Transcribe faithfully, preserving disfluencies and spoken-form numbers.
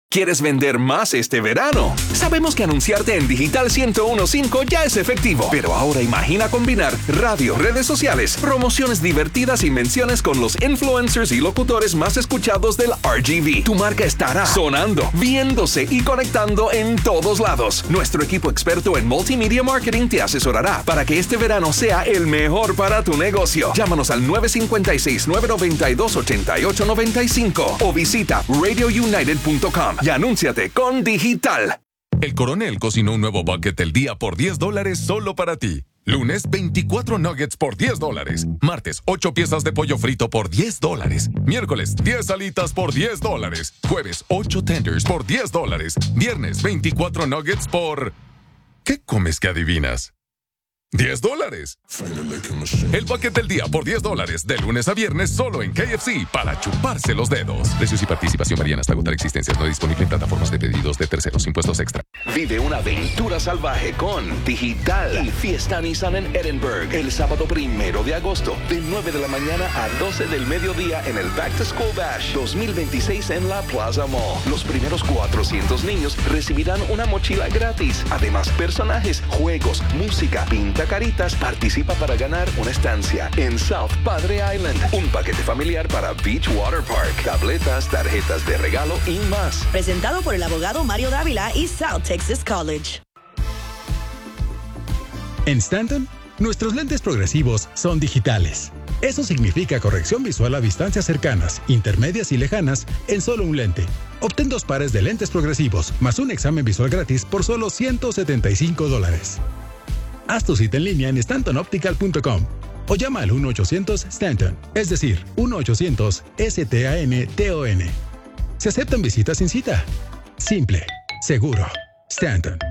¿Quieres vender más este verano? Sabemos que anunciarte en Digital ciento uno punto cinco ya es efectivo, pero ahora imagina combinar radio, redes sociales, promociones divertidas y menciones con los influencers y locutores más escuchados del R G V. Tu marca estará sonando, viéndose y conectando en todos lados. Nuestro equipo experto en multimedia marketing te asesorará para que este verano sea el mejor para tu negocio. Llámanos al nueve cinco seis, nueve nueve dos, ocho ocho nueve cinco o visita radio united punto com. Y anúnciate con Digital. El Coronel cocinó un nuevo bucket del día por diez dólares solo para ti. Lunes, veinticuatro nuggets por diez dólares. Martes, ocho piezas de pollo frito por diez dólares. Miércoles, diez alitas por diez dólares. Jueves, ocho tenders por diez dólares. Viernes, veinticuatro nuggets por... ¿Qué comes que adivinas? diez dólares. El bucket del día por diez dólares, de lunes a viernes, solo en K F C, para chuparse los dedos. Precios y participación varían hasta agotar existencias. No disponible en plataformas de pedidos de terceros. Impuestos extra. Vive una aventura salvaje con Digital y Fiesta Nissan en Edinburgh. El sábado primero de agosto, de nueve de la mañana a doce del mediodía en el Back to School Bash dos mil veintiséis en la Plaza Mall. Los primeros cuatrocientos niños recibirán una mochila gratis. Además, personajes, juegos, música, pinta caritas. Participa para ganar una estancia en South Padre Island, un paquete familiar para Beach Water Park, tabletas, tarjetas de regalo y más. Presentado por el abogado Mario Dávila y South Texas College. En Stanton, nuestros lentes progresivos son digitales. Eso significa corrección visual a distancias cercanas, intermedias y lejanas en solo un lente. Obtén dos pares de lentes progresivos más un examen visual gratis por solo ciento setenta y cinco dólares. Haz tu cita en línea en stanton optical punto com o llama al uno ochocientos Stanton, es decir, uno ochocientos S T A N T O N. Se aceptan visitas sin cita. Simple, seguro. Stanton.